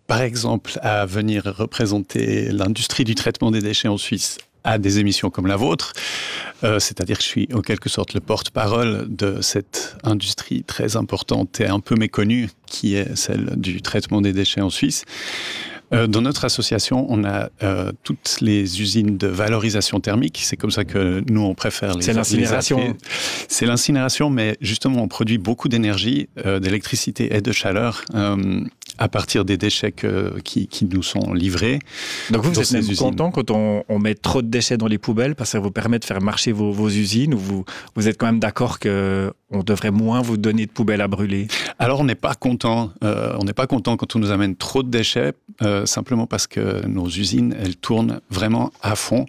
par exemple, à venir représenter l'industrie du traitement des déchets en Suisse à des émissions comme la vôtre. C'est-à-dire que je suis en quelque sorte le porte-parole de cette industrie très importante et un peu méconnue qui est celle du traitement des déchets en Suisse. Dans notre association, on a toutes les usines de valorisation thermique. C'est comme ça que nous, on préfère les... C'est l'incinération. C'est l'incinération, mais justement, on produit beaucoup d'énergie, d'électricité et de chaleur à partir des déchets qui nous sont livrés. Donc vous êtes même content quand on met trop de déchets dans les poubelles parce que ça vous permet de faire marcher vos usines, ou vous êtes quand même d'accord qu'on devrait moins vous donner de poubelles à brûler? Alors on n'est pas content. On n'est pas content quand on nous amène trop de déchets, simplement parce que nos usines, elles tournent vraiment à fond.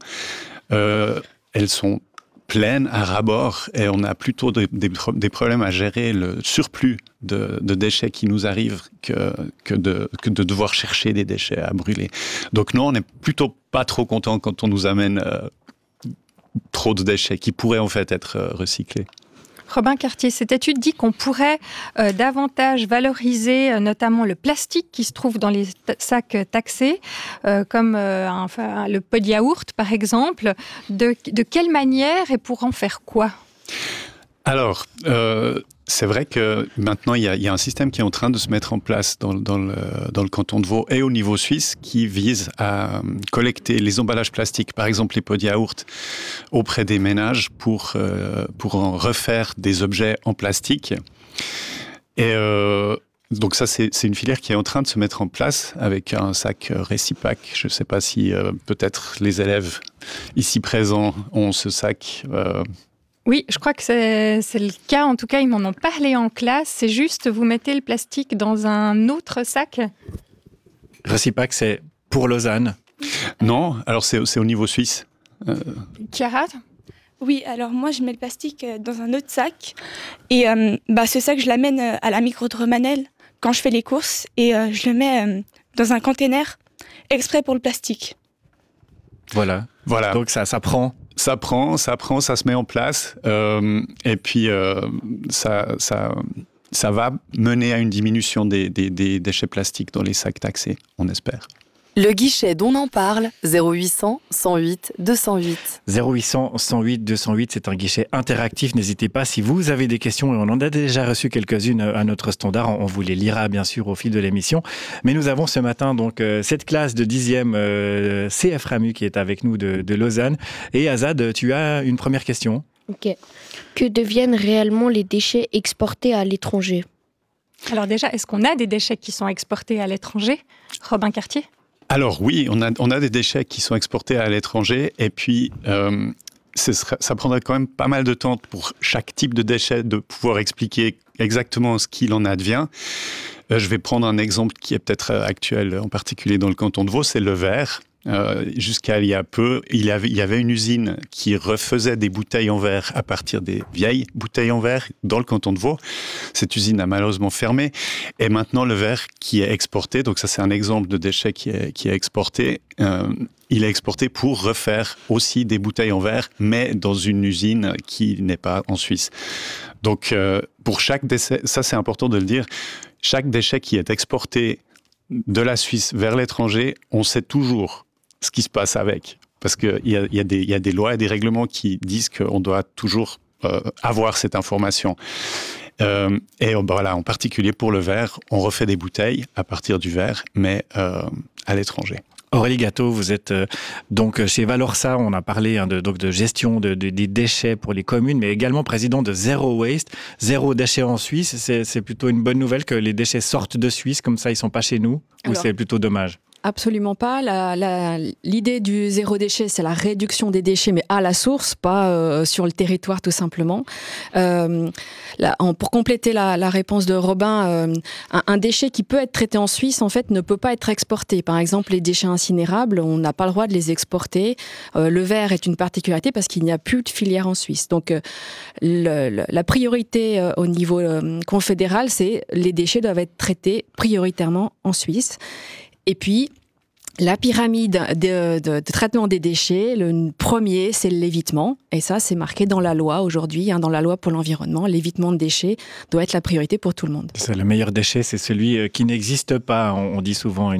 Elles sont pleines à ras-bord et on a plutôt des problèmes à gérer le surplus de déchets qui nous arrivent que de devoir chercher des déchets à brûler. Donc non, on n'est plutôt pas trop content quand on nous amène trop de déchets qui pourraient en fait être recyclés. Robin Cartier, cette étude dit qu'on pourrait davantage valoriser notamment le plastique qui se trouve dans les sacs taxés, comme le pot de yaourt par exemple. De quelle manière et pour en faire quoi ? Alors, c'est vrai que maintenant, il y a un système qui est en train de se mettre en place dans le canton de Vaud et au niveau suisse qui vise à collecter les emballages plastiques, par exemple les pots de yaourt, auprès des ménages pour en refaire des objets en plastique. Et donc ça, c'est une filière qui est en train de se mettre en place avec un sac Récipac. Je ne sais pas si peut-être les élèves ici présents ont ce sac. Oui, je crois que c'est le cas. En tout cas, ils m'en ont parlé en classe. C'est juste, vous mettez le plastique dans un autre sac. Récipac, c'est pour Lausanne? Non, alors c'est au niveau suisse. Chiara ? Oui, alors moi, je mets le plastique dans un autre sac. Et ce sac, je l'amène à la micro de Romanel quand je fais les courses. Et je le mets dans un container exprès pour le plastique. Voilà. Donc ça prend. Ça prend, ça se met en place, et puis ça va mener à une diminution des déchets plastiques dans les sacs taxés, on espère. Le guichet dont on parle, 0800 108 208. 0800 108 208, c'est un guichet interactif. N'hésitez pas, si vous avez des questions, et on en a déjà reçu quelques-unes à notre standard, on vous les lira bien sûr au fil de l'émission. Mais nous avons ce matin donc cette classe de 10e CFRAMU qui est avec nous de Lausanne. Et Azad, tu as une première question. Ok. Que deviennent réellement les déchets exportés à l'étranger ? Alors déjà, est-ce qu'on a des déchets qui sont exportés à l'étranger ? Robin Cartier ? Alors oui, on a des déchets qui sont exportés à l'étranger et puis ça prendrait quand même pas mal de temps pour chaque type de déchet de pouvoir expliquer exactement ce qu'il en advient. Je vais prendre un exemple qui est peut-être actuel, en particulier dans le canton de Vaud, c'est le verre. Jusqu'à il y a peu, il y avait une usine qui refaisait des bouteilles en verre à partir des vieilles bouteilles en verre dans le canton de Vaud. Cette usine a malheureusement fermé. Et maintenant, le verre qui est exporté, donc ça c'est un exemple de déchet qui est exporté, il est exporté pour refaire aussi des bouteilles en verre, mais dans une usine qui n'est pas en Suisse. Donc pour chaque déchet, ça c'est important de le dire, chaque déchet qui est exporté de la Suisse vers l'étranger, on sait toujours ce qui se passe avec. Parce qu'il y a des lois et des règlements qui disent qu'on doit toujours avoir cette information. Et voilà, en particulier pour le verre, on refait des bouteilles à partir du verre, mais à l'étranger. Aurélie Gâteau, vous êtes donc chez Valorsa, on a parlé de gestion des déchets pour les communes, mais également président de Zero Waste, zéro déchet en Suisse. C'est plutôt une bonne nouvelle que les déchets sortent de Suisse, comme ça ils ne sont pas chez nous, ou c'est plutôt dommage ? Absolument pas. L'idée du zéro déchet, c'est la réduction des déchets, mais à la source, pas sur le territoire tout simplement. Pour compléter la réponse de Robin, un déchet qui peut être traité en Suisse, en fait, ne peut pas être exporté. Par exemple, les déchets incinérables, on n'a pas le droit de les exporter. Le verre est une particularité parce qu'il n'y a plus de filière en Suisse. Donc, la priorité au niveau confédéral, c'est les déchets doivent être traités prioritairement en Suisse. Et puis, la pyramide de traitement des déchets, le premier, c'est l'évitement. Et ça, c'est marqué dans la loi aujourd'hui, dans la loi pour l'environnement. L'évitement de déchets doit être la priorité pour tout le monde. Le meilleur déchet, c'est celui qui n'existe pas. On dit souvent